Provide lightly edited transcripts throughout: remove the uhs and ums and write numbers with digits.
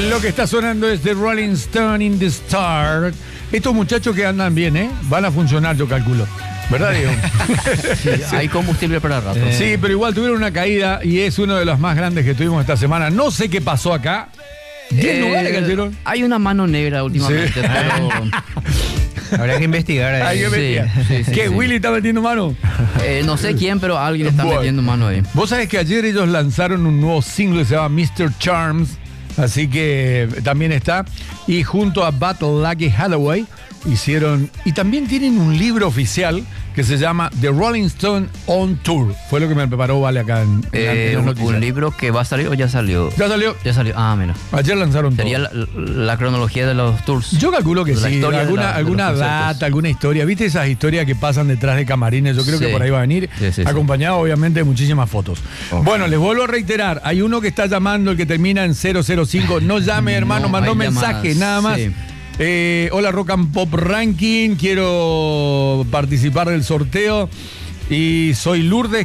Lo que está sonando es The Rolling Stone in the Start. Estos muchachos que andan bien, van a funcionar, yo calculo. ¿Verdad, Diego? Sí, hay combustible para rato. Sí, pero igual tuvieron una caída y es uno de los más grandes que tuvimos esta semana. No sé qué pasó acá. 10 lugares cayeron. Hay una mano negra últimamente, Sí. pero... Habrá que investigar ahí. Hay que meter. ¿Qué? sí. ¿Willy está metiendo mano? No sé quién, pero alguien está Bueno. metiendo mano ahí. Vos sabés que ayer ellos lanzaron un nuevo single que se llama Mr. Charms. Así que también está. Y junto a Battle Lucky Hathaway hicieron. Y también tienen un libro oficial que se llama The Rolling Stone on Tour. Fue lo que me preparó Vale acá en las noticias. Un libro que va a salir o ya salió. ¿Ya salió? Ya salió. Ah, mira. Ayer lanzaron Sería todo. la cronología de los tours. Yo calculo que La sí, historia de alguna los conciertos. data, alguna historia. ¿Viste esas historias que pasan detrás de camarines? Yo creo que Sí. por ahí va a venir, Sí. acompañado obviamente de muchísimas fotos. Ok. Bueno, les vuelvo a reiterar, hay uno que está llamando, el que termina en 005. No llame, hermano, No, mandó hay mensaje, llamadas, nada más. sí. Hola, Rock and Pop Ranking, quiero participar del sorteo. Y soy Lourdes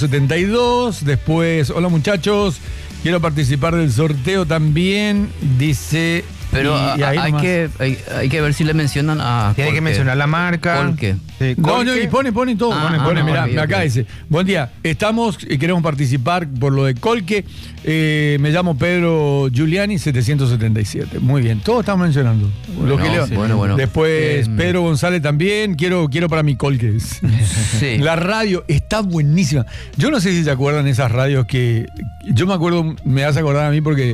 572. Después, hola muchachos, quiero participar del sorteo también. Dice. Pero y ahí hay nomás. que ver si le mencionan a Tiene que Colque. mencionar la marca. Colque. Sí, No, Colque. y pone todo. Ah, pone, no, mirá, ok, acá ok. dice. Buen día, estamos y queremos participar por lo de Colque. Me llamo Pedro Giuliani 777. Muy bien, todos están mencionando. Lo que leo. bueno. Después Pedro González también. Quiero para mi Colque. Sí. La radio está buenísima. Yo no sé si se acuerdan esas radios que. Yo me acuerdo, me hace acordar a mí porque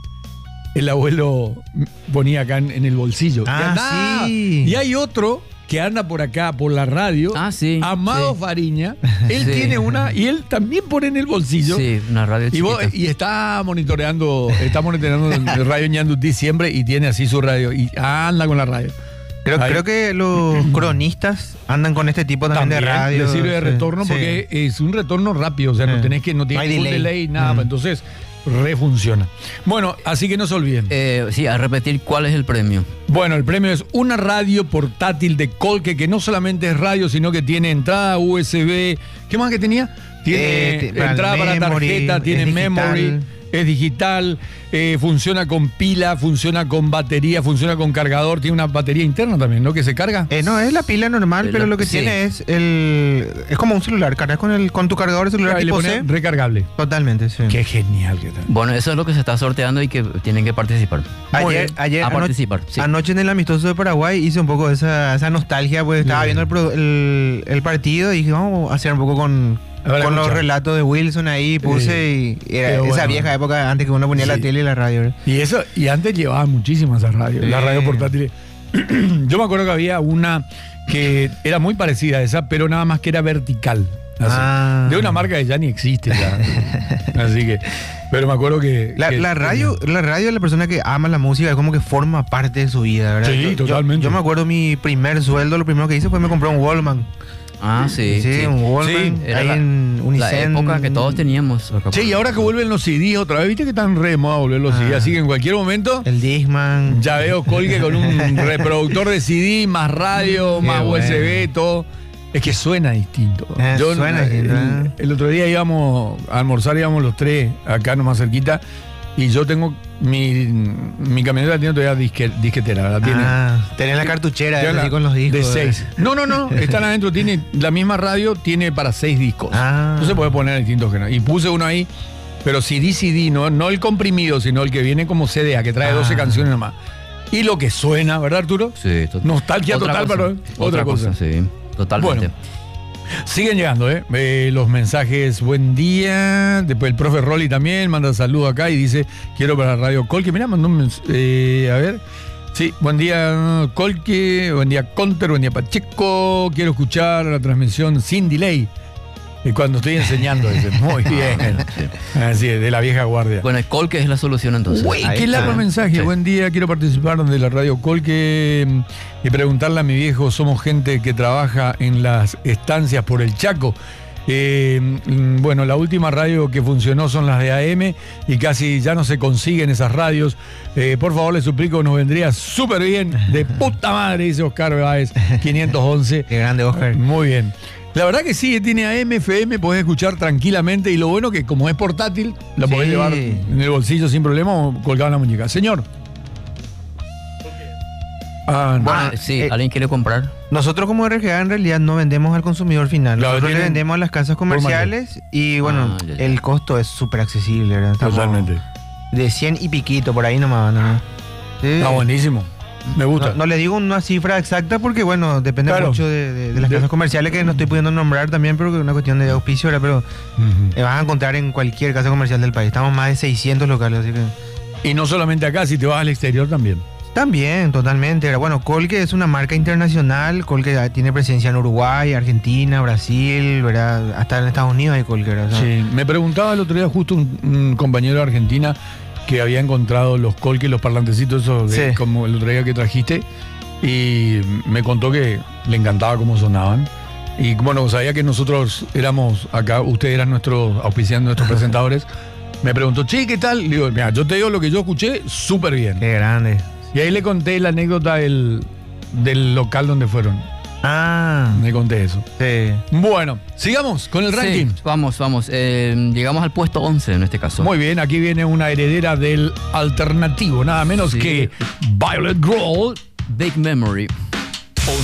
el abuelo ponía acá en el bolsillo. Ah, Y anda. sí. Y hay otro que anda por acá, por la radio. Ah, sí, Amado sí. Fariña. Él Sí. tiene una y él también pone en el bolsillo. Sí, una radio Y, chiquita. y está monitoreando el Radio Ñandutí siempre y tiene así su radio. Y anda con la radio. Ahí. Creo que los cronistas andan con este tipo también de radio. le sirve de Sí, retorno sí. porque es un retorno rápido. O sea, no Sí. tenés que, no tiene No hay ningún delay. delay, nada. Entonces, refunciona. Bueno, así que no se olviden. Sí, a repetir cuál es el premio. Bueno, el premio es una radio portátil de Colque que no solamente es radio, sino que tiene entrada USB. ¿Qué más que tenía? Tiene entrada para memory, tarjeta, tiene es digital. memory, es digital, funciona con pila, funciona con batería, funciona con cargador, tiene una batería interna también, ¿no? Que se carga. No, es la pila normal, pero lo que sí. tiene es como un celular. Cargas con tu cargador de celular Ahí le tipo pone C. recargable. Totalmente, sí. Qué genial que está. Bueno, eso es lo que se está sorteando y que tienen que participar. Ayer A participar, sí. anoche en el amistoso de Paraguay hice un poco de esa nostalgia, pues estaba viendo el partido y dije, vamos a hacer un poco con Ahora los escucha. relatos de Wilson ahí, puse y era Qué esa bueno. vieja época antes que uno ponía la Sí. tele y la radio. Y antes llevaban muchísimas esas radios, las radios portátiles. Yo me acuerdo que había una que era muy parecida a esa, pero nada más que era vertical. Así. De una marca que ya ni existe. Ya. Así que, pero me acuerdo que... La radio de la persona que ama la música es como que forma parte de su vida, ¿verdad? Sí, Yo- totalmente. Yo me acuerdo mi primer sueldo, lo primero que hice fue me compré un Wallman. Ah, sí. un Wallman. Sí, Era ahí la- en La Unicen. época que todos teníamos. acá. Che, y ahora que vuelven los CDs otra vez, viste que están re de moda volver los CDs, así que en cualquier momento El Discman. ya veo Colque con un reproductor de CD, más radio, Qué más bueno. USB, todo. Es que suena distinto. Suena distinto, el otro día íbamos a almorzar, íbamos los tres acá nomás cerquita, y yo tengo mi camioneta tiene todavía disquetera, ¿verdad? Tiene, tenés la cartuchera tiene así la- con los discos. de 6. No, están adentro, tiene la misma radio, tiene para 6 discos. Ah. No se puede poner distintos géneros. Y puse uno ahí, pero CD, no el comprimido, sino el que viene como CDA, que trae 12 canciones nomás. Y lo que suena, ¿verdad, Arturo? Sí, Nostalgia total, pero otra cosa. Sí, totalmente. Bueno. Siguen llegando, los mensajes, buen día. Después el profe Rolly también manda saludos acá y dice, quiero para Radio Colque. Mirá, mandó un a ver. Sí, buen día Colque, buen día Conter, buen día Pacheco. Quiero escuchar la transmisión sin delay. Cuando estoy enseñando, dice, muy bien. Así es, de la vieja guardia. Bueno, el Colque es la solución entonces. Güey, Ahí qué está. largo mensaje. Sí. Buen día, quiero participar de la Radio Colque y preguntarle a mi viejo, somos gente que trabaja en las estancias por el Chaco. Bueno, la última radio que funcionó son las de AM y casi ya no se consiguen esas radios. Por favor, le suplico, nos vendría súper bien. De puta madre, dice Oscar Báez, 511. Qué grande, Oscar. Muy bien. La verdad que sí, tiene AM, FM, podés escuchar tranquilamente y lo bueno que como es portátil, la podés Sí. llevar en el bolsillo sin problema o colgada en la muñeca. Señor. No. Ah, sí, ¿alguien quiere comprar? Nosotros como RGA en realidad no vendemos al consumidor final. Claro, Nosotros le tienen vendemos a las casas comerciales y bueno, Ah, ya. el costo es súper accesible, ¿verdad? Estamos Totalmente. de 100 y piquito, por ahí nomás, ¿no? Sí. Está buenísimo. Me gusta. No le digo una cifra exacta porque, bueno, depende Claro. mucho de las De- casas comerciales que no estoy pudiendo nombrar también, pero que es una cuestión de auspicio, ¿verdad? Pero Ujú. vas a encontrar en cualquier casa comercial del país. Estamos más de 600 locales, así que... Y no solamente acá, si te vas al exterior también. También, totalmente. ¿Verdad? Bueno, Colque es una marca internacional. Colque tiene presencia en Uruguay, Argentina, Brasil, ¿verdad? Hasta en Estados Unidos hay Colque, ¿verdad? O sea, Sí, me preguntaba el otro día justo un compañero de Argentina que había encontrado los colques, los parlantecitos esos, Sí. como el otro día que trajiste, y me contó que le encantaba cómo sonaban. Y bueno, sabía que nosotros éramos acá, ustedes eran nuestros auspiciantes, nuestros presentadores. Me preguntó, che, ¿qué tal? Le digo, mira, yo te digo lo que yo escuché, súper bien. Qué grande. Y ahí le conté la anécdota del local donde fueron. Ah, Le conté eso. sí. Bueno, sigamos con el ranking. Sí, vamos. Llegamos al puesto 11 en este caso. Muy bien, aquí viene una heredera del alternativo, nada menos Sí. que Violet Grohl. Big Memory.